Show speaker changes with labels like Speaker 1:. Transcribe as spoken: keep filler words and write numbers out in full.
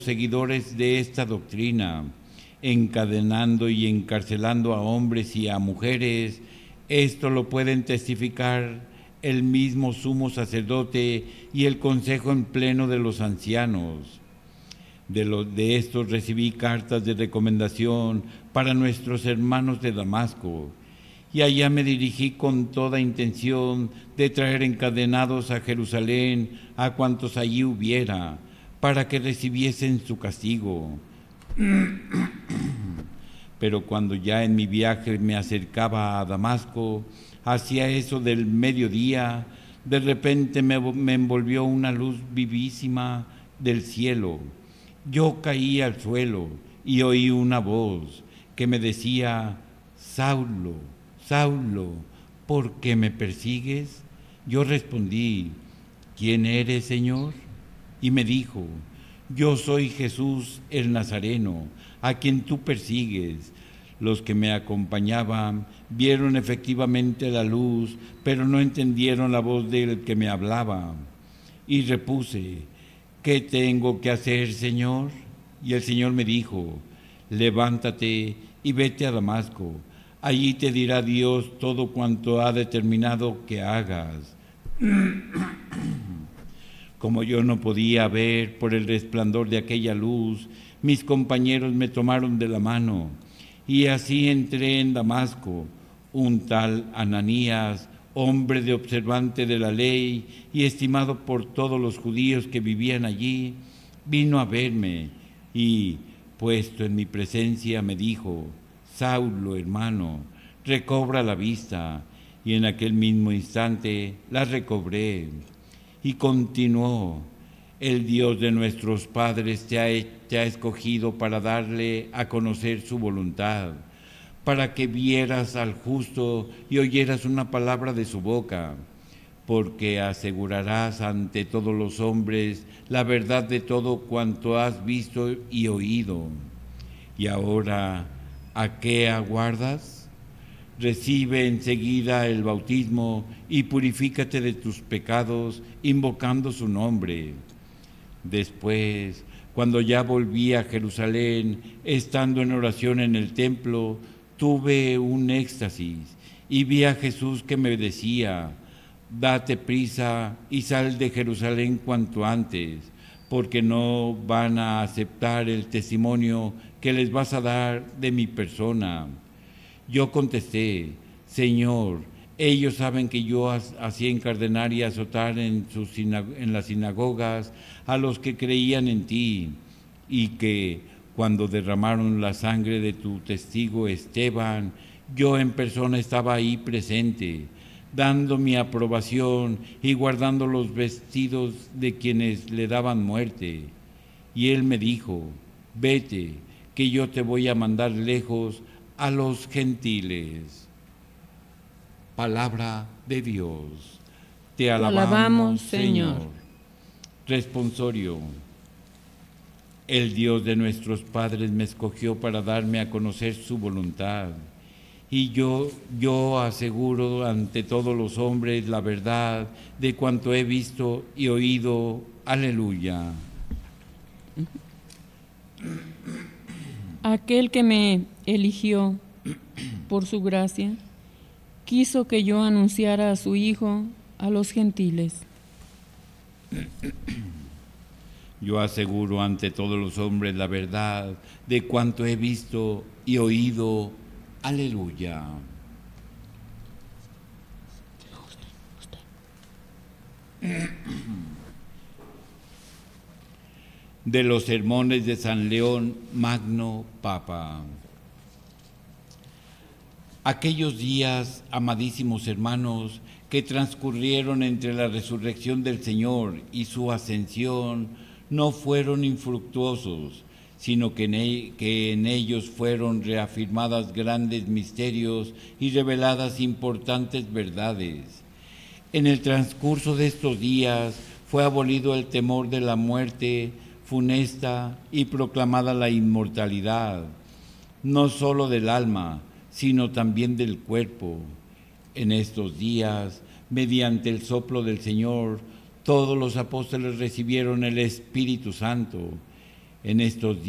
Speaker 1: seguidores de esta doctrina, encadenando y encarcelando a hombres y a mujeres. Esto lo pueden testificar el mismo sumo sacerdote y el consejo en pleno de los ancianos. De, los, de estos recibí cartas de recomendación para nuestros hermanos de Damasco, y allá me dirigí con toda intención de traer encadenados a Jerusalén a cuantos allí hubiera, para que recibiesen su castigo. Pero cuando ya en mi viaje me acercaba a Damasco, hacia eso del mediodía, de repente me, me envolvió una luz vivísima del cielo. Yo caí al suelo y oí una voz que me decía: Saulo, Saulo, ¿por qué me persigues? Yo respondí: ¿quién eres, Señor? Y me dijo: yo soy Jesús el Nazareno, a quien tú persigues. Los que me acompañaban vieron efectivamente la luz, pero no entendieron la voz del que me hablaba. Y repuse: ¿qué tengo que hacer, Señor? Y el Señor me dijo: levántate y vete a Damasco. Allí te dirá Dios todo cuanto ha determinado que hagas. Como yo no podía ver por el resplandor de aquella luz, mis compañeros me tomaron de la mano, y así entré en Damasco. Un tal Ananías, hombre de observante de la ley y estimado por todos los judíos que vivían allí, vino a verme y, puesto en mi presencia, me dijo: Saulo, hermano, recobra la vista. Y en aquel mismo instante la recobré. Y continuó: el Dios de nuestros padres te ha, te ha escogido para darle a conocer su voluntad, para que vieras al justo y oyeras una palabra de su boca, porque asegurarás ante todos los hombres la verdad de todo cuanto has visto y oído. Y ahora, ¿a qué aguardas? Recibe enseguida el bautismo y purifícate de tus pecados, invocando su nombre. Después, cuando ya volví a Jerusalén, estando en oración en el templo, tuve un éxtasis y vi a Jesús que me decía: date prisa y sal de Jerusalén cuanto antes, porque no van a aceptar el testimonio que les vas a dar de mi persona. Yo contesté: Señor, ellos saben que yo hacía encarcelar y azotar en, sus en las sinagogas a los que creían en ti, y que cuando derramaron la sangre de tu testigo Esteban, yo en persona estaba ahí presente, dando mi aprobación y guardando los vestidos de quienes le daban muerte. Y él me dijo: vete, que yo te voy a mandar lejos a los gentiles. Palabra de Dios. Te alabamos, alabamos Señor. Señor. Responsorio. El Dios de nuestros padres me escogió para darme a conocer su voluntad, y yo, yo aseguro ante todos los hombres la verdad de cuanto he visto y oído. Aleluya.
Speaker 2: Aquel que me eligió por su gracia, quiso que yo anunciara a su Hijo a los gentiles.
Speaker 1: Yo aseguro ante todos los hombres la verdad de cuanto he visto y oído. Aleluya. De los sermones de San León Magno Papa. Aquellos días, amadísimos hermanos, que transcurrieron entre la resurrección del Señor y su ascensión, no fueron infructuosos, sino que en, el, que en ellos fueron reafirmadas grandes misterios y reveladas importantes verdades. En el transcurso de estos días fue abolido el temor de la muerte funesta y proclamada la inmortalidad, no solo del alma, sino también del cuerpo. En estos días, mediante el soplo del Señor, todos los apóstoles recibieron el Espíritu Santo, en estos